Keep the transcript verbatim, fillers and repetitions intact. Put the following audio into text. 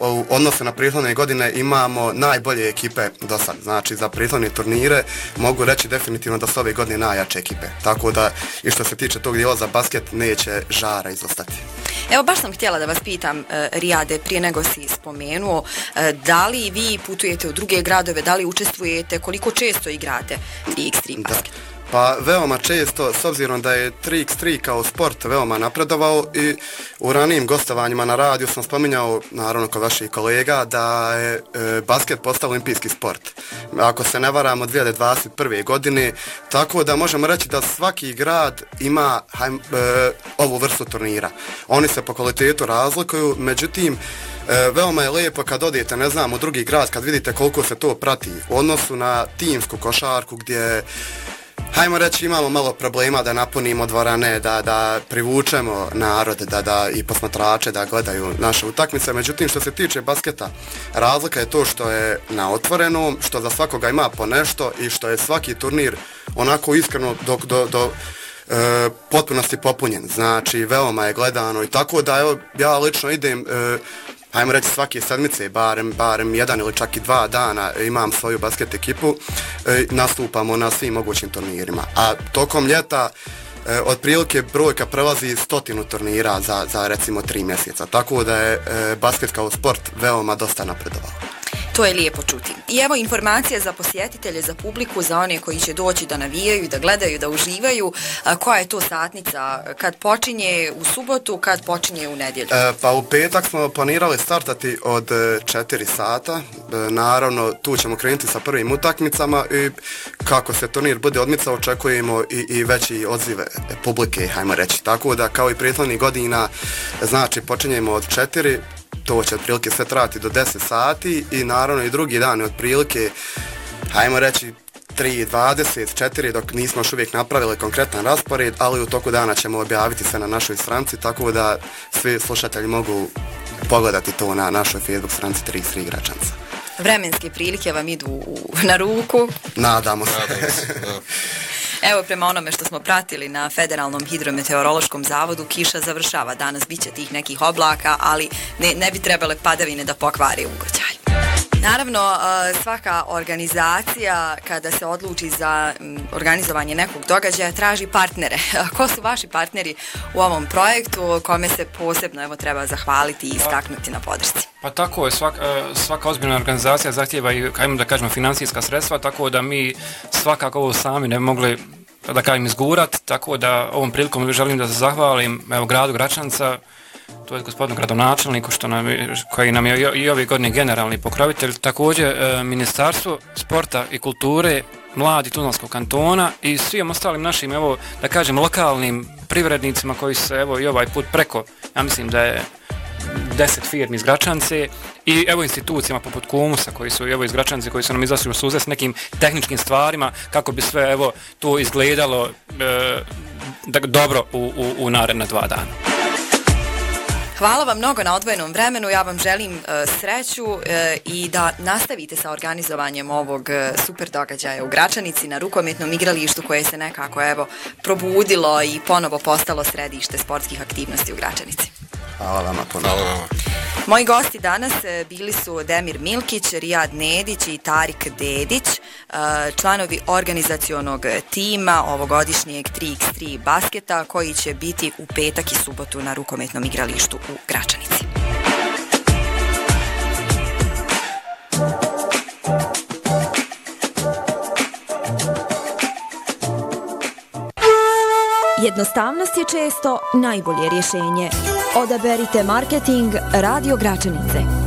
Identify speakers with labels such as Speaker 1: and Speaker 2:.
Speaker 1: u odnosu na prethodne godine imamo najbolje ekipe do sad. Znači za prethodne turnire mogu reći definitivno da su ove godine najjače ekipe. Tako da i što se tiče tog dijela za basket neće žara izostati.
Speaker 2: Evo baš sam htjela da vas pitam, uh, Rijade, prije nego si spomenuo, uh, da li vi putujete u druge gradove, da li učestvujete, koliko često igrate tri iks tri basket?
Speaker 1: Da. Pa veoma često, s obzirom da je tri iks tri kao sport veoma napredovao i u ranijim gostovanjima na radiju sam spominjao, naravno kod vaših kolega, da je e, basket postao olimpijski sport. Ako se ne varam od dvije hiljade dvadeset prve. godine, tako da možemo reći da svaki grad ima hajm, e, ovu vrstu turnira. Oni se po kvalitetu razlikuju, međutim, E, veoma je lijepo kad odete, ne znam, u drugi grad, kad vidite koliko se to prati u odnosu na timsku košarku gdje, hajmo reći, imamo malo problema da napunimo dvorane, da, da privučemo narod, da, da i posmatrače da gledaju naše utakmice. Međutim, što se tiče basketa, razlika je to što je na otvorenom, što za svakoga ima po nešto i što je svaki turnir onako iskreno dok do, do E, potpunosti popunjen, znači veoma je gledano i tako da evo, ja lično idem, e, hajmo reći svake sedmice, barem, barem jedan ili čak i dva dana imam svoju basket ekipu, e, nastupamo na svim mogućim turnirima, a tokom ljeta e, otprilike brojka prelazi stotinu turnira za, za recimo tri mjeseca, tako da je e, basket kao sport veoma dosta napredovao.
Speaker 2: To je lijepo čuti. I evo informacija za posjetitelje, za publiku, za one koji će doći da navijaju, da gledaju, da uživaju. A, koja je to satnica? Kad počinje u subotu, kad počinje u nedjelju?
Speaker 1: E, pa u petak smo planirali startati od četiri sata. E, naravno, tu ćemo krenuti sa prvim utakmicama i kako se turnir bude odmicao, očekujemo i, i veći odzive publike, hajmo reći. Tako da, kao i prethodnih godina, znači počinjemo od četiri, to će otprilike sve trati do deset sati i naravno i drugi dan otprilike, hajmo reći, tri dvadeset četiri, dok nismo još uvijek napravili konkretan raspored, ali u toku dana ćemo objaviti sve na našoj stranci, tako da svi slušatelji mogu pogledati to na našoj Facebook stranci tri iks tri Gračanca.
Speaker 2: Vremenske prilike vam idu u, na ruku?
Speaker 1: Nadamo se.
Speaker 3: Nadamo se, da.
Speaker 2: Evo, prema onome što smo pratili na Federalnom hidrometeorološkom zavodu, kiša završava. Danas bit će tih nekih oblaka, ali ne, ne bi trebale padavine da pokvari ugođaj. Naravno, svaka organizacija kada se odluči za organizovanje nekog događaja traži partnere. Ko su vaši partneri u ovom projektu, kome se posebno evo, treba zahvaliti i istaknuti na podršci?
Speaker 4: Pa tako je, svaka, svaka ozbiljna organizacija zahtijeva i, kajmo da kažemo, financijska sredstva, tako da mi svakako ovo sami ne bi mogli, da kažem, izgurat, tako da ovom prilikom želim da se zahvalim evo, gradu Gračanca, to je gospodinu gradonačelniku što nam, koji nam je i ove godine generalni pokrovitelj, također e, Ministarstvo sporta i kulture, mladi Tuzlanskog kantona i svim ostalim našim, evo, da kažem, lokalnim privrednicima koji se evo i ovaj put preko, ja mislim da je deset firmi iz Gračance i evo institucijama poput Komusa koji su evo iz Gračance koji su nam izašli u susret s nekim tehničkim stvarima kako bi sve evo to izgledalo e, da, dobro u, u, u naredna dva dana.
Speaker 2: Hvala vam mnogo na odvojenom vremenu, ja vam želim uh, sreću uh, i da nastavite sa organizovanjem ovog uh, super događaja u Gračanici na rukometnom igralištu koje se nekako evo probudilo i ponovo postalo središte sportskih aktivnosti u Gračanici.
Speaker 1: Hvala vama puno.
Speaker 3: Hvala vama.
Speaker 2: Moji gosti danas bili su Demir Milkić, Rijad Nedić i Tarik Dedić, članovi organizacionog tima ovogodišnjeg tri iks tri basketa koji će biti u petak i subotu na rukometnom igralištu u Gračanici.
Speaker 5: Jednostavnost je često najbolje rješenje. Odaberite marketing Radio Gračanice.